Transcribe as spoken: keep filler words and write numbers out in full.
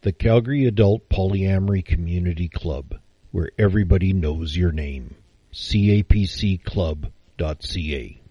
The Calgary Adult Polyamory Community Club, where everybody knows your name. C A P C club dot C A